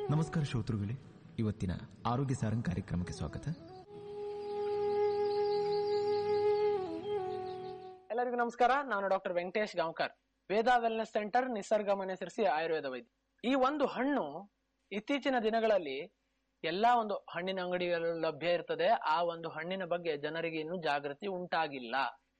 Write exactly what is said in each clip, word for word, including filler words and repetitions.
ನಮಸ್ಕಾರ ಶ್ರೋತೃಗಳೇ, ಇವತ್ತಿನ ಆರೋಗ್ಯ ಸಾರಂಗ್ ಕಾರ್ಯಕ್ರಮಕ್ಕೆ ಸ್ವಾಗತ. ಎಲ್ಲರಿಗೂ ನಮಸ್ಕಾರ. ನಾನು ಡಾಕ್ಟರ್ ವೆಂಕಟೇಶ್ ಗಾಂವ್ಕರ್, ವೇದ ವೆಲ್ನೆಸ್ ಸೆಂಟರ್, ನಿಸರ್ಗ ಮನೆ ಸಿರಿಸಿ ಆಯುರ್ವೇದ ವೈದ್ಯ. ಈ ಒಂದು ಹಣ್ಣು ಇತ್ತೀಚಿನ ದಿನಗಳಲ್ಲಿ ಎಲ್ಲಾ ಒಂದು ಹಣ್ಣಿನ ಅಂಗಡಿಗಳು ಲಭ್ಯ ಇರ್ತದೆ. ಆ ಒಂದು ಹಣ್ಣಿನ ಬಗ್ಗೆ ಜನರಿಗೆ ಇನ್ನೂ ಜಾಗೃತಿ ಉಂಟಾಗಿಲ್ಲ.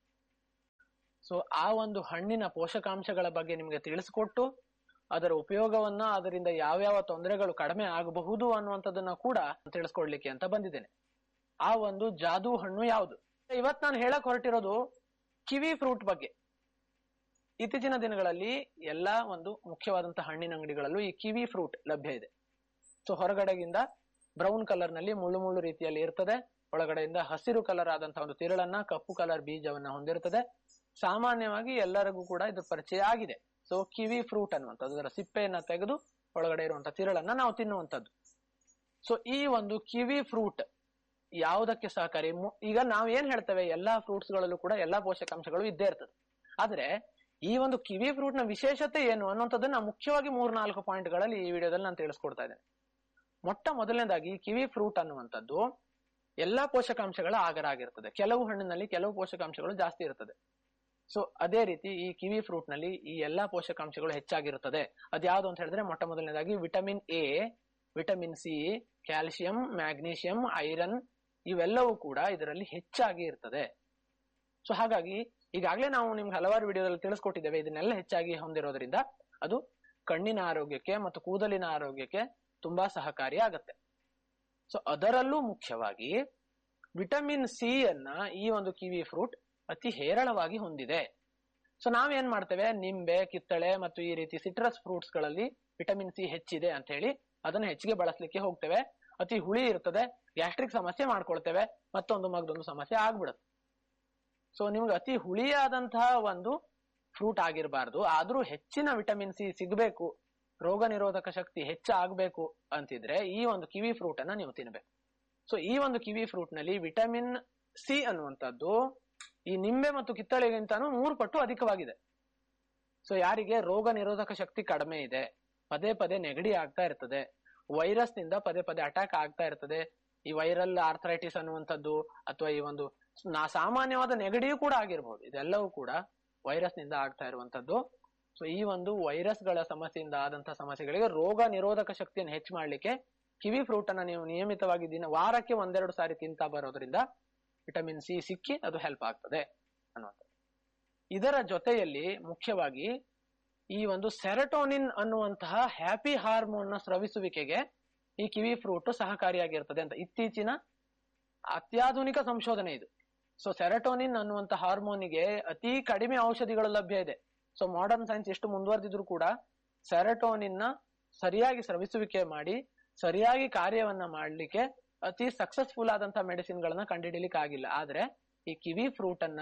ಸೊ ಆ ಒಂದು ಹಣ್ಣಿನ ಪೋಷಕಾಂಶಗಳ ಬಗ್ಗೆ ನಿಮಗೆ ತಿಳಿಸಿಕೊಟ್ಟು ಅದರ ಉಪಯೋಗವನ್ನ, ಅದರಿಂದ ಯಾವ್ಯಾವ ತೊಂದರೆಗಳು ಕಡಿಮೆ ಆಗಬಹುದು ಅನ್ನುವಂಥದ್ದನ್ನ ಕೂಡ ತಿಳಿಸ್ಕೊಡ್ಲಿಕ್ಕೆ ಅಂತ ಬಂದಿದ್ದೇನೆ. ಆ ಒಂದು ಜಾದೂ ಹಣ್ಣು ಯಾವುದು? ಇವತ್ ನಾನು ಹೇಳಕ್ ಹೊರಟಿರೋದು ಕಿವಿ ಫ್ರೂಟ್ ಬಗ್ಗೆ. ಇತ್ತೀಚಿನ ದಿನಗಳಲ್ಲಿ ಎಲ್ಲಾ ಒಂದು ಮುಖ್ಯವಾದಂತಹ ಹಣ್ಣಿನ ಅಂಗಡಿಗಳಲ್ಲೂ ಈ ಕಿವಿ ಫ್ರೂಟ್ ಲಭ್ಯ ಇದೆ. ಸೊ ಹೊರಗಡೆಗಿಂದ ಬ್ರೌನ್ ಕಲರ್ ನಲ್ಲಿ ಮುಳ್ಳು ಮುಳ್ಳು ರೀತಿಯಲ್ಲಿ ಇರ್ತದೆ, ಒಳಗಡೆಯಿಂದ ಹಸಿರು ಕಲರ್ ಆದಂತಹ ಒಂದು ತಿರುಳನ್ನ, ಕಪ್ಪು ಕಲರ್ ಬೀಜವನ್ನ ಹೊಂದಿರುತ್ತದೆ. ಸಾಮಾನ್ಯವಾಗಿ ಎಲ್ಲರಿಗೂ ಕೂಡ ಇದು ಪರಿಚಯ ಆಗಿದೆ. ಸೊ ಕಿವಿ ಫ್ರೂಟ್ ಅನ್ನುವಂಥದ್ದು, ಅದರ ಸಿಪ್ಪೆಯನ್ನ ತೆಗೆದು ಒಳಗಡೆ ಇರುವಂತಹ ತಿರುಳನ್ನ ನಾವು ತಿನ್ನುವಂಥದ್ದು. ಸೊ ಈ ಒಂದು ಕಿವಿ ಫ್ರೂಟ್ ಯಾವುದಕ್ಕೆ ಸಹಕಾರಿ? ಈಗ ನಾವ್ ಏನ್ ಹೇಳ್ತೇವೆ, ಎಲ್ಲಾ ಫ್ರೂಟ್ಸ್ ಗಳಲ್ಲೂ ಕೂಡ ಎಲ್ಲಾ ಪೋಷಕಾಂಶಗಳು ಇದ್ದೇ ಇರ್ತದೆ. ಆದ್ರೆ ಈ ಒಂದು ಕಿವಿ ಫ್ರೂಟ್ ನ ವಿಶೇಷತೆ ಏನು ಅನ್ನುವಂಥದ್ದನ್ನ ಮುಖ್ಯವಾಗಿ ಮೂರ್ ನಾಲ್ಕು ಪಾಯಿಂಟ್ ಗಳಲ್ಲಿ ಈ ವಿಡಿಯೋದಲ್ಲಿ ನಾನು ತಿಳಿಸ್ಕೊಡ್ತಾ ಇದ್ದೇನೆ. ಮೊಟ್ಟ ಮೊದಲನೇದಾಗಿ ಕಿವಿ ಫ್ರೂಟ್ ಅನ್ನುವಂಥದ್ದು ಎಲ್ಲಾ ಪೋಷಕಾಂಶಗಳ ಆಗರ ಆಗಿರ್ತದೆ. ಕೆಲವು ಹಣ್ಣಿನಲ್ಲಿ ಕೆಲವು ಪೋಷಕಾಂಶಗಳು ಜಾಸ್ತಿ ಇರ್ತದೆ. ಸೊ ಅದೇ ರೀತಿ ಈ ಕಿವಿ ಫ್ರೂಟ್ ನಲ್ಲಿ ಈ ಎಲ್ಲಾ ಪೋಷಕಾಂಶಗಳು ಹೆಚ್ಚಾಗಿರುತ್ತದೆ. ಅದ್ಯಾವುದು ಅಂತ ಹೇಳಿದ್ರೆ, ಮೊಟ್ಟ ಮೊದಲನೇದಾಗಿ vitamin A, vitamin C, calcium, magnesium, iron ಇವೆಲ್ಲವೂ ಕೂಡ ಇದರಲ್ಲಿ ಹೆಚ್ಚಾಗಿ ಇರ್ತದೆ. ಸೊ ಹಾಗಾಗಿ ಈಗಾಗಲೇ ನಾವು ನಿಮ್ಗೆ ಹಲವಾರು ವಿಡಿಯೋದಲ್ಲಿ ತಿಳಿಸ್ಕೊಟ್ಟಿದ್ದೇವೆ. ಇದನ್ನೆಲ್ಲ ಹೆಚ್ಚಾಗಿ ಹೊಂದಿರೋದ್ರಿಂದ ಅದು ಕಣ್ಣಿನ ಆರೋಗ್ಯಕ್ಕೆ ಮತ್ತು ಕೂದಲಿನ ಆರೋಗ್ಯಕ್ಕೆ ತುಂಬಾ ಸಹಕಾರಿ ಆಗತ್ತೆ. ಸೊ ಅದರಲ್ಲೂ ಮುಖ್ಯವಾಗಿ ವಿಟಮಿನ್ ಸಿ ಅನ್ನ ಈ ಒಂದು ಕಿವಿ ಫ್ರೂಟ್ ಅತಿ ಹೇರಳವಾಗಿ ಹೊಂದಿದೆ. ಸೊ ನಾವೇನ್ ಮಾಡ್ತೇವೆ, ನಿಂಬೆ, ಕಿತ್ತಳೆ ಮತ್ತು ಈ ರೀತಿ ಸಿಟ್ರಸ್ ಫ್ರೂಟ್ಸ್ ಗಳಲ್ಲಿ ವಿಟಮಿನ್ ಸಿ ಹೆಚ್ಚಿದೆ ಅಂತ ಹೇಳಿ ಅದನ್ನ ಹೆಚ್ಚಿಗೆ ಬಳಸಲಿಕ್ಕೆ ಹೋಗ್ತೇವೆ. ಅತಿ ಹುಳಿ ಇರ್ತದೆ, ಗ್ಯಾಸ್ಟ್ರಿಕ್ ಸಮಸ್ಯೆ ಮಾಡ್ಕೊಳ್ತೇವೆ, ಮತ್ತೊಂದು ಮಗದೊಂದು ಸಮಸ್ಯೆ ಆಗ್ಬಿಡುತ್ತೆ. ಸೊ ನಿಮ್ಗೆ ಅತಿ ಹುಳಿಯಾದಂತಹ ಒಂದು ಫ್ರೂಟ್ ಆಗಿರಬಾರ್ದು, ಆದ್ರೂ ಹೆಚ್ಚಿನ ವಿಟಮಿನ್ ಸಿ ಸಿಗಬೇಕು, ರೋಗ ನಿರೋಧಕ ಶಕ್ತಿ ಹೆಚ್ಚಾಗಬೇಕು ಅಂತಿದ್ರೆ ಈ ಒಂದು ಕಿವಿ ಫ್ರೂಟ್ ಅನ್ನ ನೀವು ತಿನ್ಬೇಕು. ಸೊ ಈ ಒಂದು ಕಿವಿ ಫ್ರೂಟ್ ನಲ್ಲಿ ವಿಟಮಿನ್ ಸಿ ಅನ್ನುವಂಥದ್ದು ಈ ನಿಂಬೆ ಮತ್ತು ಕಿತ್ತಳೆಗಿಂತಾನು ಮೂರು ಪಟ್ಟು ಅಧಿಕವಾಗಿದೆ. ಸೊ ಯಾರಿಗೆ ರೋಗ ನಿರೋಧಕ ಶಕ್ತಿ ಕಡಿಮೆ ಇದೆ, ಪದೇ ಪದೇ ನೆಗಡಿ ಆಗ್ತಾ ಇರ್ತದೆ, ವೈರಸ್ ನಿಂದ ಪದೇ ಪದೇ ಅಟ್ಯಾಕ್ ಆಗ್ತಾ ಇರ್ತದೆ, ಈ ವೈರಲ್ ಆರ್ಥರೈಟಿಸ್ ಅನ್ನುವಂಥದ್ದು ಅಥವಾ ಈ ಒಂದು ಸಾಮಾನ್ಯವಾದ ನೆಗಡಿಯೂ ಕೂಡ ಆಗಿರ್ಬೋದು, ಇದೆಲ್ಲವೂ ಕೂಡ ವೈರಸ್ ನಿಂದ ಆಗ್ತಾ ಇರುವಂತದ್ದು. ಸೊ ಈ ಒಂದು ವೈರಸ್ ಗಳ ಸಮಸ್ಯೆಯಿಂದ ಆದಂತಹ ಸಮಸ್ಯೆಗಳಿಗೆ ರೋಗ ನಿರೋಧಕ ಶಕ್ತಿಯನ್ನು ಹೆಚ್ಚು ಮಾಡ್ಲಿಕ್ಕೆ ಕಿವಿ ಫ್ರೂಟ್ ಅನ್ನ ನೀವು ನಿಯಮಿತವಾಗಿ ದಿನ ವಾರಕ್ಕೆ ಒಂದೆರಡು ಸಾರಿ ತಿಂತಾ ಬರೋದ್ರಿಂದ ವಿಟಮಿನ್ ಸಿ ಸಿಕ್ಕಿ ಅದು ಹೆಲ್ಪ್ ಆಗ್ತದೆ ಅನ್ನುವಂಥದ್ದು. ಇದರ ಜೊತೆಯಲ್ಲಿ ಮುಖ್ಯವಾಗಿ ಈ ಒಂದು ಸೆರಟೋನಿನ್ ಅನ್ನುವಂತಹ ಹ್ಯಾಪಿ ಹಾರ್ಮೋನ್ ನ ಸ್ರವಿಸುವಿಕೆಗೆ ಈ ಕಿವಿ ಫ್ರೂಟ್ ಸಹಕಾರಿಯಾಗಿರ್ತದೆ ಅಂತ ಇತ್ತೀಚಿನ ಅತ್ಯಾಧುನಿಕ ಸಂಶೋಧನೆ ಇದು. ಸೊ ಸೆರಟೋನಿನ್ ಅನ್ನುವಂತ ಹಾರ್ಮೋನಿಗೆ ಅತಿ ಕಡಿಮೆ ಔಷಧಿಗಳು ಲಭ್ಯ ಇದೆ. ಸೊ ಮಾಡರ್ನ್ ಸೈನ್ಸ್ ಎಷ್ಟು ಮುಂದುವರೆದಿದ್ರು ಕೂಡ ಸೆರಟೋನಿನ್ ನ ಸರಿಯಾಗಿ ಸ್ರವಿಸುವಿಕೆ ಮಾಡಿ ಸರಿಯಾಗಿ ಕಾರ್ಯವನ್ನ ಮಾಡ್ಲಿಕ್ಕೆ ಅತಿ ಸಕ್ಸಸ್ಫುಲ್ ಆದಂತಹ ಮೆಡಿಸಿನ್ ಗಳನ್ನ ಕಂಡುಹಿಡಿಯಲಿಕ್ಕೆ ಆಗಿಲ್ಲ. ಆದ್ರೆ ಈ ಕಿವಿ ಫ್ರೂಟ್ ಅನ್ನ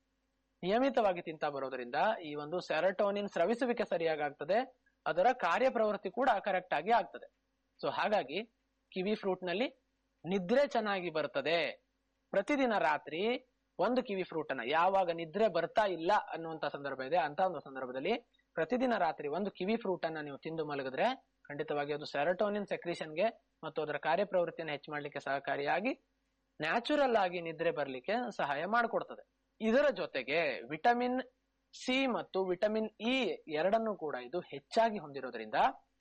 ನಿಯಮಿತವಾಗಿ ತಿಂತಾ ಬರೋದ್ರಿಂದ ಈ ಒಂದು ಸೆರಟೋನಿನ್ ಸ್ರವಿಸುವಿಕೆ ಸರಿಯಾಗಿ ಆಗ್ತದೆ, ಅದರ ಕಾರ್ಯಪ್ರವೃತ್ತಿ ಕೂಡ ಕರೆಕ್ಟ್ ಆಗಿ ಆಗ್ತದೆ. ಸೊ ಹಾಗಾಗಿ ಕಿವಿ ಫ್ರೂಟ್ ನಲ್ಲಿ ನಿದ್ರೆ ಚೆನ್ನಾಗಿ ಬರ್ತದೆ. ಪ್ರತಿದಿನ ರಾತ್ರಿ ಒಂದು ಕಿವಿ ಫ್ರೂಟ್ ಅನ್ನ, ಯಾವಾಗ ನಿದ್ರೆ ಬರ್ತಾ ಇಲ್ಲ ಅನ್ನುವಂತ ಸಂದರ್ಭ ಇದೆ ಅಂತ ಒಂದು ಸಂದರ್ಭದಲ್ಲಿ ಪ್ರತಿದಿನ ರಾತ್ರಿ ಒಂದು ಕಿವಿ ಫ್ರೂಟ್ ಅನ್ನ ನೀವು ತಿಂದು ಮಲಗಿದ್ರೆ ಖಂಡಿತವಾಗಿ ಅದು ಸೆರಟೋನಿನ್ ಸೆಕ್ರೀಷನ್ಗೆ ಮತ್ತು ಅದರ ಕಾರ್ಯಪ್ರವೃತ್ತಿಯನ್ನು ಹೆಚ್ಚು ಮಾಡ್ಲಿಕ್ಕೆ ಸಹಕಾರಿಯಾಗಿ ನ್ಯಾಚುರಲ್ ಆಗಿ ನಿದ್ರೆ ಬರ್ಲಿಕ್ಕೆ ಸಹಾಯ ಮಾಡಿಕೊಡ್ತದೆ. ಇದರ ಜೊತೆಗೆ ವಿಟಮಿನ್ ಸಿ ಮತ್ತು ವಿಟಮಿನ್ ಇ ಎರಡನ್ನೂ ಕೂಡ ಇದು ಹೆಚ್ಚಾಗಿ ಹೊಂದಿರೋದ್ರಿಂದ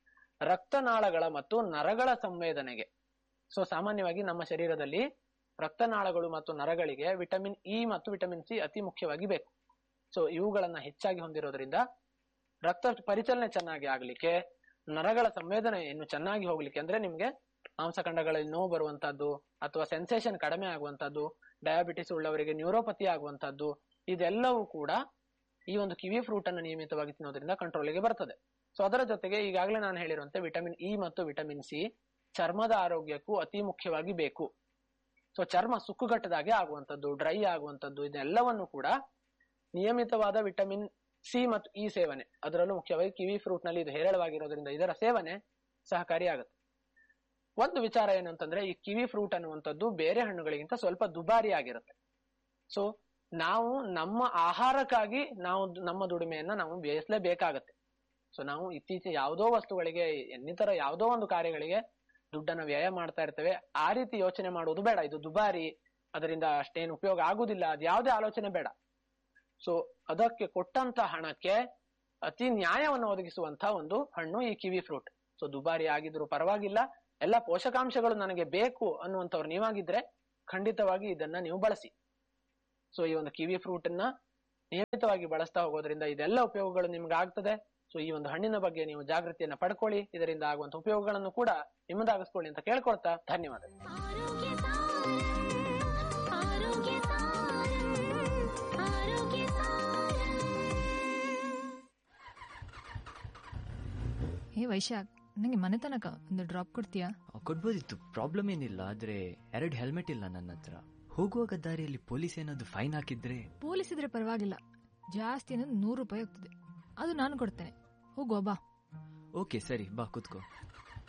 ರಕ್ತನಾಳಗಳ ಮತ್ತು ನರಗಳ ಸಂವೇದನೆಗೆ, ಸೊ ಸಾಮಾನ್ಯವಾಗಿ ನಮ್ಮ ಶರೀರದಲ್ಲಿ ರಕ್ತನಾಳಗಳು ಮತ್ತು ನರಗಳಿಗೆ ವಿಟಮಿನ್ ಇ ಮತ್ತು ವಿಟಮಿನ್ ಸಿ ಅತಿ ಮುಖ್ಯವಾಗಿ ಬೇಕು. ಸೊ ಇವುಗಳನ್ನ ಹೆಚ್ಚಾಗಿ ಹೊಂದಿರೋದ್ರಿಂದ ರಕ್ತ ಪರಿಚಲನೆ ಚೆನ್ನಾಗಿ ಆಗ್ಲಿಕ್ಕೆ, ನರಗಳ ಸಂವೇದನೆ ಇನ್ನು ಚೆನ್ನಾಗಿ ಹೋಗ್ಲಿಕ್ಕೆ, ಅಂದ್ರೆ ನಿಮ್ಗೆ ಮಾಂಸಖಂಡಗಳಲ್ಲಿ ನೋವು ಬರುವಂತದ್ದು ಅಥವಾ ಸೆನ್ಸೇಷನ್ ಕಡಿಮೆ ಆಗುವಂತದ್ದು, ಡಯಾಬಿಟಿಸ್ ಉಳ್ಳವರಿಗೆ ನ್ಯೂರೋಪತಿ ಆಗುವಂತದ್ದು, ಇದೆಲ್ಲವೂ ಕೂಡ ಈ ಒಂದು ಕಿವಿ ಫ್ರೂಟ್ ಅನ್ನು ನಿಯಮಿತವಾಗಿ ತಿನ್ನೋದ್ರಿಂದ ಕಂಟ್ರೋಲಿಗೆ ಬರ್ತದೆ. ಸೊ ಅದರ ಜೊತೆಗೆ ಈಗಾಗಲೇ ನಾನು ಹೇಳಿರುವಂತೆ ವಿಟಮಿನ್ ಇ ಮತ್ತು ವಿಟಮಿನ್ ಸಿ ಚರ್ಮದ ಆರೋಗ್ಯಕ್ಕೂ ಅತಿ ಮುಖ್ಯವಾಗಿ ಬೇಕು. ಸೊ ಚರ್ಮ ಸುಕ್ಕುಗಟ್ಟದಾಗೆ ಆಗುವಂತದ್ದು, ಡ್ರೈ ಆಗುವಂತದ್ದು, ಇದೆಲ್ಲವನ್ನು ಕೂಡ ನಿಯಮಿತವಾದ ವಿಟಮಿನ್ ಸಿ ಮತ್ತು ಇ ಸೇವನೆ, ಅದರಲ್ಲೂ ಮುಖ್ಯವಾಗಿ ಕಿವಿ ಫ್ರೂಟ್ ನಲ್ಲಿ ಇದು ಹೇರಳವಾಗಿರೋದ್ರಿಂದ ಇದರ ಸೇವನೆ ಸಹಕಾರಿಯಾಗುತ್ತೆ. ಒಂದು ವಿಚಾರ ಏನಂತಂದ್ರೆ ಈ ಕಿವಿ ಫ್ರೂಟ್ ಅನ್ನುವಂಥದ್ದು ಬೇರೆ ಹಣ್ಣುಗಳಿಗಿಂತ ಸ್ವಲ್ಪ ದುಬಾರಿ ಆಗಿರುತ್ತೆ. ಸೊ ನಾವು ನಮ್ಮ ಆಹಾರಕ್ಕಾಗಿ ನಾವು ನಮ್ಮ ದುಡಿಮೆಯನ್ನ ನಾವು ಬೇಯಿಸಲೇಬೇಕಾಗತ್ತೆ. ಸೊ ನಾವು ಇತ್ತೀಚೆಗೆ ಯಾವುದೋ ವಸ್ತುಗಳಿಗೆ ಇನ್ನಿತರ ಯಾವುದೋ ಒಂದು ಕಾರ್ಯಗಳಿಗೆ ದುಡ್ಡನ್ನ ವ್ಯಯ ಮಾಡ್ತಾ ಇರ್ತೇವೆ. ಆ ರೀತಿ ಯೋಚನೆ ಮಾಡುವುದು ಬೇಡ. ಇದು ದುಬಾರಿ, ಅದರಿಂದ ಅಷ್ಟೇನು ಉಪಯೋಗ ಆಗುದಿಲ್ಲ, ಅದು ಯಾವುದೇ ಆಲೋಚನೆ ಬೇಡ. ಸೊ ಅದಕ್ಕೆ ಕೊಟ್ಟಂತ ಹಣಕ್ಕೆ ಅತಿ ನ್ಯಾಯವನ್ನು ಒದಗಿಸುವಂತ ಒಂದು ಹಣ್ಣು ಈ ಕಿವಿ ಫ್ರೂಟ್. ಸೊ ದುಬಾರಿ ಆಗಿದ್ರು ಪರವಾಗಿಲ್ಲ, ಎಲ್ಲ ಪೋಷಕಾಂಶಗಳು ನನಗೆ ಬೇಕು ಅನ್ನುವಂಥವ್ರು ನೀವಾಗಿದ್ರೆ ಖಂಡಿತವಾಗಿ ಇದನ್ನ ನೀವು ಬಳಸಿ. ಸೊ ಈ ಒಂದು ಕಿವಿ ಫ್ರೂಟ್ ಅನ್ನ ನಿಯಮಿತವಾಗಿ ಬಳಸ್ತಾ ಹೋಗೋದ್ರಿಂದ ಇದೆಲ್ಲ ಉಪಯೋಗಗಳು ನಿಮ್ಗೆ ಆಗ್ತದೆ. ಸೊ ಈ ಒಂದು ಹಣ್ಣಿನ ಬಗ್ಗೆ ನೀವು ಜಾಗೃತಿಯನ್ನ ಪಡ್ಕೊಳ್ಳಿ, ಇದರಿಂದ ಆಗುವಂತ ಉಪಯೋಗಗಳನ್ನು ಕೂಡ ನಿಮ್ಮದಾಗಿಸ್ಕೊಳ್ಳಿ ಅಂತ ಕೇಳ್ಕೊಳ್ತಾ ಧನ್ಯವಾದ. ಹೇ ವೈಶಾಖ್, ನಂಗೆ ಮನೆ ತನಕ ಒಂದು ಡ್ರಾಪ್ ಕೊಡ್ತೀಯಾ? ಕೊಡ್ಬೋದಿತ್ತು, ಪ್ರಾಬ್ಲಮ್ ಏನಿಲ್ಲ. ಆದ್ರೆ ಎರಡು ಹೆಲ್ಮೆಟ್ ಇಲ್ಲ ನನ್ನ ಹತ್ರ. ಹೋಗುವಾಗ ದಾರಿಯಲ್ಲಿ ಪೊಲೀಸ್ ಏನಾದ್ರು ಫೈನ್ ಹಾಕಿದ್ರೆ? ಪೊಲೀಸ್ ಇದ್ರೆ ಪರವಾಗಿಲ್ಲ, ಜಾಸ್ತಿ ಅಂದ್ರೆ ನೂರು ರೂಪಾಯಿ ಹೋಗ್ತದೆ, ಅದು ನಾನು ಕೊಡ್ತೇನೆ. ಹೋಗುವ ಬಾ. ಓಕೆ ಸರಿ, ಬಾ ಕೂತ್ಕೋ.